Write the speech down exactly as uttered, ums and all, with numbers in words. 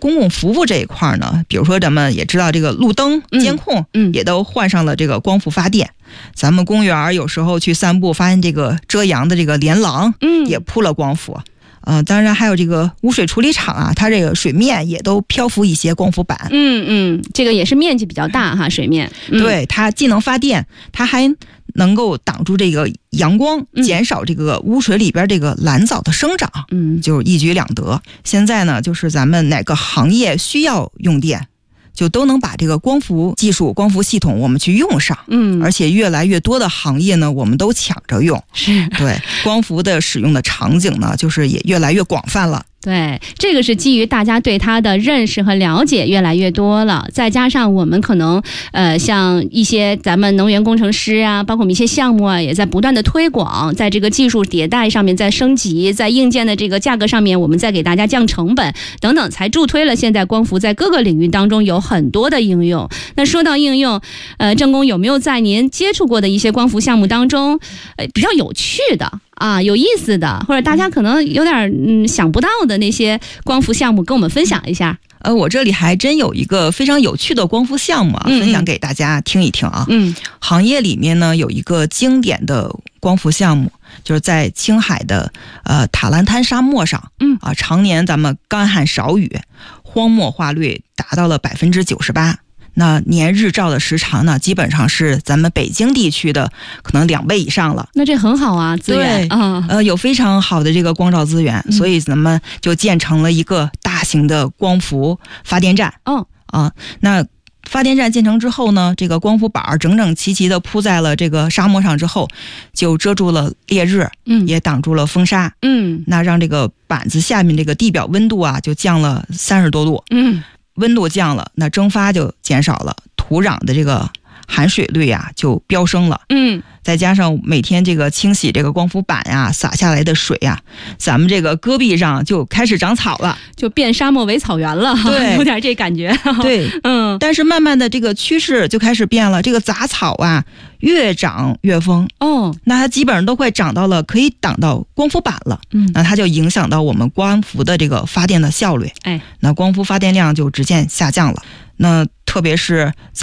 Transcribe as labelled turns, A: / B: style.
A: 公共服务这一块呢，比如说咱们也知道这个路灯监控，嗯，也都换上了这个光伏发电。咱们公园有时候去散步，发现这个遮阳的这个连廊，嗯，也铺了光伏。呃，当然还有这个污水处理厂啊，它这个水面也都漂浮一些光伏板。
B: 嗯嗯，这个也是面积比较大哈，水面。
A: 嗯、对，它既能发电，它还能够挡住这个阳光，减少这个污水里边这个蓝藻的生长。嗯，就是一举两得。现在呢，就是咱们哪个行业需要用电，就都能把这个光伏技术、光伏系统我们去用上。嗯，而且越来越多的行业呢，我们都抢着用。
B: 是，
A: 对，光伏的使用的场景呢，就是也越来越广泛了。
B: 对，这个是基于大家对它的认识和了解越来越多了，再加上我们可能呃，像一些咱们能源工程师啊，包括我们一些项目啊，也在不断的推广，在这个技术迭代上面在升级，在硬件的这个价格上面，我们再给大家降成本等等，才助推了现在光伏在各个领域当中有很多的应用。那说到应用，呃，郑工有没有在您接触过的一些光伏项目当中，呃，比较有趣的？啊，有意思的，或者大家可能有点嗯想不到的那些光伏项目，跟我们分享一下。
A: 呃，我这里还真有一个非常有趣的光伏项目啊，嗯嗯分享给大家听一听啊。嗯，行业里面呢有一个经典的光伏项目，就是在青海的呃塔兰滩沙漠上，嗯啊，常年咱们干旱少雨，荒漠化率达到了百分之九十八。那年日照的时长呢，基本上是咱们北京地区的可能两倍以上了。
B: 那这很好啊，资源。
A: 对，嗯、呃，有非常好的这个光照资源，嗯、所以咱们就建成了一个大型的光伏发电站。哦，啊，那发电站建成之后呢，这个光伏板整整齐齐的铺在了这个沙漠上之后，就遮住了烈日，嗯，也挡住了风沙，嗯，那让这个板子下面这个地表温度啊，就降了三十多度，嗯。温度降了，那蒸发就减少了，土壤的这个含水率呀、啊、就飙升了。嗯，再加上每天这个清洗这个光伏板呀、啊、洒下来的水呀、啊，咱们这个戈壁上就开始长草了，
B: 就变沙漠为草原了。对，有点这感觉。
A: 对，嗯，但是慢慢的这个趋势就开始变了，这个杂草啊越长越丰。哦，那它基本上都快长到了可以挡到光伏板了。嗯，那它就影响到我们光伏的这个发电的效率。哎，那光伏发电量就直线下降了。那特别是